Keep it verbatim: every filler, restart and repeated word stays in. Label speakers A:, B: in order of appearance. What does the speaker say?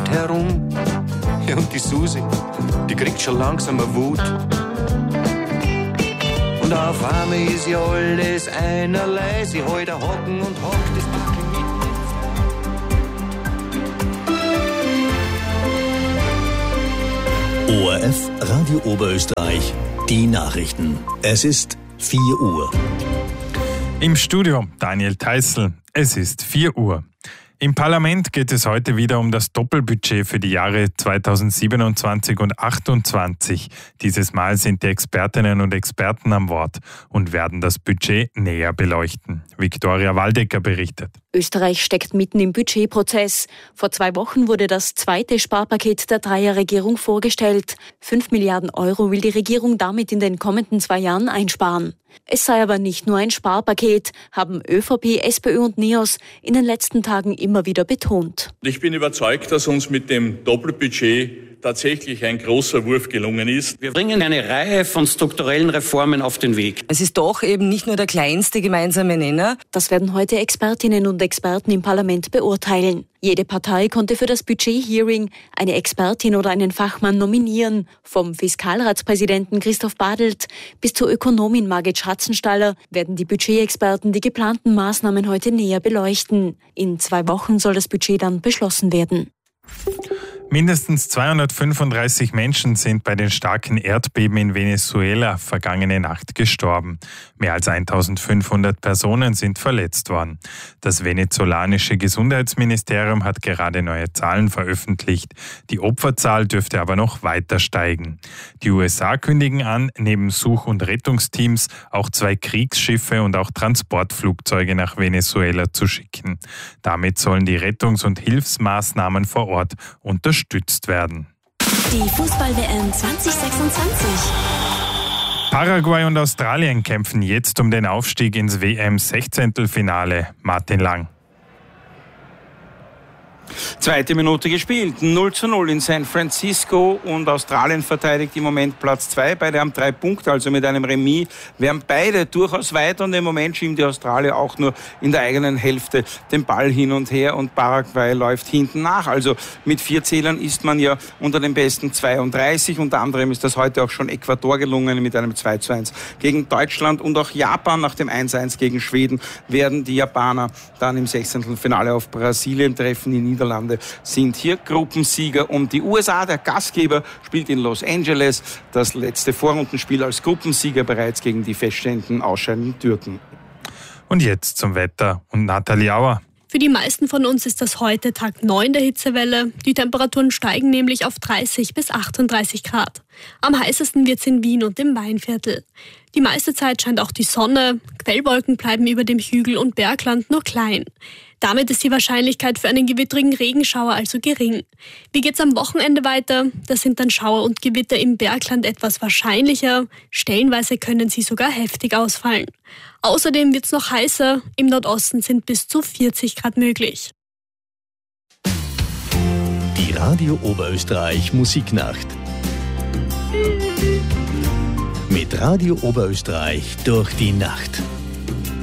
A: Wald herum. Ja, und die Susi, die kriegt schon langsam eine Wut. Und auf einmal ist ja alles einerlei. Sie heute hocken und hockt das Backel mit.
B: O R F Radio Oberösterreich, die Nachrichten. Es ist vier Uhr.
C: Im Studio Daniel Theißl. Es ist vier Uhr. Im Parlament geht es heute wieder um das Doppelbudget für die Jahre zweitausendsiebenundzwanzig und achtundzwanzig. Dieses Mal sind die Expertinnen und Experten am Wort und werden das Budget näher beleuchten. Viktoria Waldecker berichtet.
D: Österreich steckt mitten im Budgetprozess. Vor zwei Wochen wurde das zweite Sparpaket der Dreierregierung vorgestellt. Fünf Milliarden Euro will die Regierung damit in den kommenden zwei Jahren einsparen. Es sei aber nicht nur ein Sparpaket, haben ÖVP, SPÖ und NEOS in den letzten Tagen immer wieder betont.
E: Ich bin überzeugt, dass uns mit dem Doppelbudget tatsächlich ein großer Wurf gelungen ist.
F: Wir bringen eine Reihe von strukturellen Reformen auf den Weg.
G: Es ist doch eben nicht nur der kleinste gemeinsame Nenner.
D: Das werden heute Expertinnen und Experten im Parlament beurteilen. Jede Partei konnte für das Budget-Hearing eine Expertin oder einen Fachmann nominieren. Vom Fiskalratspräsidenten Christoph Badelt bis zur Ökonomin Margit Schatzenstaller werden die Budgetexperten die geplanten Maßnahmen heute näher beleuchten. In zwei Wochen soll das Budget dann beschlossen werden.
C: Mindestens zweihundertfünfunddreißig Menschen sind bei den starken Erdbeben in Venezuela vergangene Nacht gestorben. Mehr als eintausendfünfhundert Personen sind verletzt worden. Das venezolanische Gesundheitsministerium hat gerade neue Zahlen veröffentlicht. Die Opferzahl dürfte aber noch weiter steigen. Die U S A kündigen an, neben Such- und Rettungsteams auch zwei Kriegsschiffe und auch Transportflugzeuge nach Venezuela zu schicken. Damit sollen die Rettungs- und Hilfsmaßnahmen vor Ort unterstützt Unterstützt werden.
H: Die Fußball-W M zwanzig sechsundzwanzig.
C: Paraguay und Australien kämpfen jetzt um den Aufstieg ins W M-Sechzehntelfinale. Martin Lang.
I: Zweite Minute gespielt, null zu null in San Francisco und Australien verteidigt im Moment Platz zwei. Beide haben drei Punkte, also mit einem Remis wären beide durchaus weiter und im Moment schieben die Australier auch nur in der eigenen Hälfte den Ball hin und her und Paraguay läuft hinten nach. Also mit vier Zählern ist man ja unter den besten zweiunddreißig. Unter anderem ist das heute auch schon Ecuador gelungen mit einem zwei zu eins gegen Deutschland und auch Japan nach dem eins zu eins gegen Schweden werden die Japaner dann im Sechzehntelfinale auf Brasilien treffen. Die Niederlande sind hier Gruppensieger und die U S A, der Gastgeber, spielt in Los Angeles das letzte Vorrundenspiel als Gruppensieger bereits gegen die feststehenden ausscheidenden Türken.
C: Und jetzt zum Wetter und Nathalie Auer.
J: Für die meisten von uns ist das heute Tag neun der Hitzewelle. Die Temperaturen steigen nämlich auf dreißig bis achtunddreißig Grad. Am heißesten wird es in Wien und im Weinviertel. Die meiste Zeit scheint auch die Sonne. Quellwolken bleiben über dem Hügel- und Bergland nur klein. Damit ist die Wahrscheinlichkeit für einen gewittrigen Regenschauer also gering. Wie geht's am Wochenende weiter? Da sind dann Schauer und Gewitter im Bergland etwas wahrscheinlicher. Stellenweise können sie sogar heftig ausfallen. Außerdem wird's noch heißer. Im Nordosten sind bis zu vierzig Grad möglich.
B: Die Radio Oberösterreich Musiknacht. Mit Radio Oberösterreich durch die Nacht.